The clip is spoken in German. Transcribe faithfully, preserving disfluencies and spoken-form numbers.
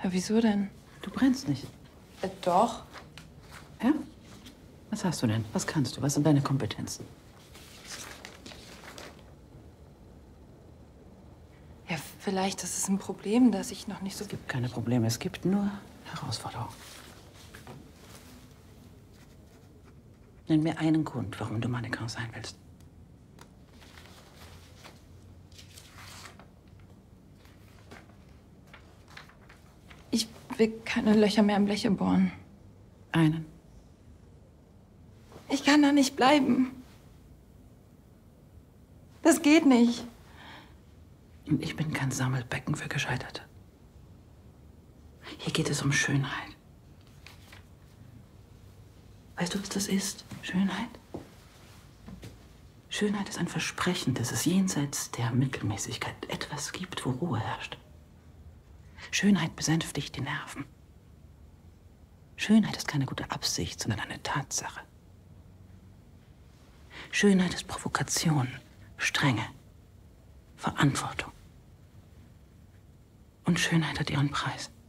Ja, wieso denn? Du brennst nicht. Äh, doch. Ja? Was hast du denn? Was kannst du? Was sind deine Kompetenzen? Ja, vielleicht ist es ein Problem, dass ich noch nicht so... Es gibt keine Probleme, es gibt nur Herausforderungen. Nenn mir einen Grund, warum du Mannequin sein willst. Ich will keine Löcher mehr im Bleche bohren. Einen. Ich kann da nicht bleiben. Das geht nicht. Und ich bin kein Sammelbecken für Gescheiterte. Hier geht es um Schönheit. Weißt du, was das ist? Schönheit? Schönheit ist ein Versprechen, dass es jenseits der Mittelmäßigkeit etwas gibt, wo Ruhe herrscht. Schönheit besänftigt die Nerven. Schönheit ist keine gute Absicht, sondern eine Tatsache. Schönheit ist Provokation, Strenge, Verantwortung. Und Schönheit hat ihren Preis.